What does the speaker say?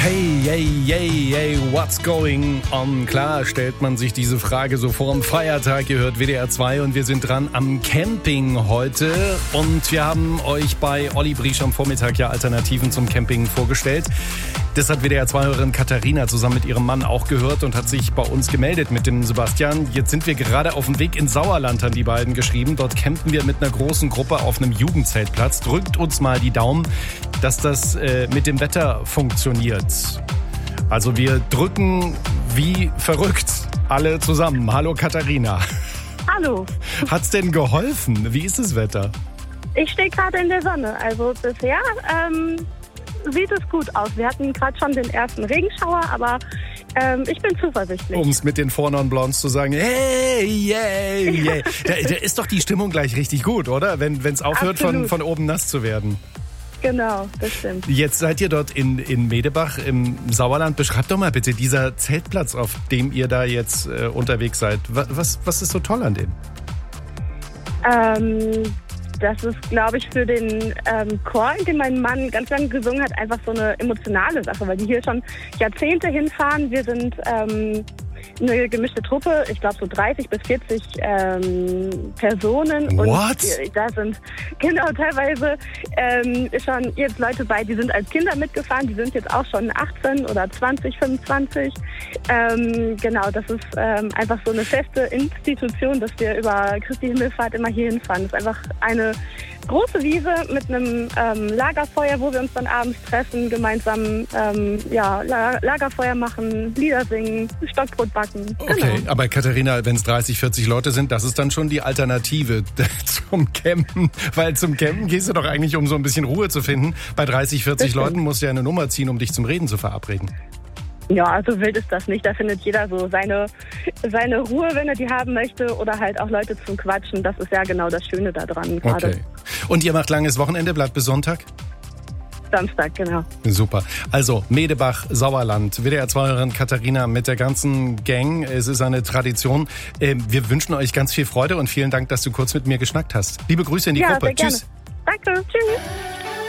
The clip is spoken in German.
Hey, what's going on? Klar stellt man sich diese Frage so vor dem Feiertag. Ihr hört WDR 2 und wir sind dran am Camping heute. Und wir haben euch bei Olli Briesch am Vormittag ja Alternativen zum Camping vorgestellt. Das hat WDR 2-Hörerin Katharina zusammen mit ihrem Mann auch gehört und hat sich bei uns gemeldet mit dem Sebastian. Jetzt sind wir gerade auf dem Weg ins Sauerland, haben die beiden geschrieben. Dort campen wir mit einer großen Gruppe auf einem Jugendzeltplatz. Drückt uns mal die Daumen, dass das mit dem Wetter funktioniert. Also wir drücken wie verrückt alle zusammen. Hallo Katharina. Hallo. Hat's denn geholfen? Wie ist das Wetter? Ich stehe gerade in der Sonne. Also bisher sieht es gut aus. Wir hatten gerade schon den ersten Regenschauer, aber ich bin zuversichtlich. Um es mit den Four Non Blondes zu sagen, hey, yeah. Da ist doch die Stimmung gleich richtig gut, oder? Wenn es aufhört, von oben nass zu werden. Genau, das stimmt. Jetzt seid ihr dort in Medebach im Sauerland. Beschreibt doch mal bitte dieser Zeltplatz, auf dem ihr da jetzt unterwegs seid. Was ist so toll an dem? Das ist, glaube ich, für den Chor, in dem mein Mann ganz lange gesungen hat, einfach so eine emotionale Sache, weil die hier schon Jahrzehnte hinfahren. Wir sind eine gemischte Truppe, ich glaube so 30 bis 40 Personen. What? Und da sind teilweise schon jetzt Leute bei, die sind als Kinder mitgefahren, die sind jetzt auch schon 18 oder 20, 25. Das ist einfach so eine feste Institution, dass wir über Christi Himmelfahrt immer hier hinfahren. Das ist einfach eine große Wiese mit einem Lagerfeuer, wo wir uns dann abends treffen, gemeinsam Lagerfeuer machen, Lieder singen, Stockbrot backen. Okay, Genau. aber Katharina, wenn es 30, 40 Leute sind, das ist dann schon die Alternative zum Campen. Weil zum Campen gehst du doch eigentlich, um so ein bisschen Ruhe zu finden. Bei 30, 40 Leuten musst du ja eine Nummer ziehen, um dich zum Reden zu verabreden. Ja, also wild ist das nicht. Da findet jeder so seine Ruhe, wenn er die haben möchte, oder halt auch Leute zum Quatschen. Das ist ja genau das Schöne daran gerade. Okay. Und ihr macht langes Wochenende, bleibt bis Sonntag? Samstag, genau. Super. Also Medebach, Sauerland, WDR 2-Hörerin Katharina mit der ganzen Gang. Es ist eine Tradition. Wir wünschen euch ganz viel Freude und vielen Dank, dass du kurz mit mir geschnackt hast. Liebe Grüße in die Gruppe. Sehr gerne. Tschüss. Danke. Tschüss.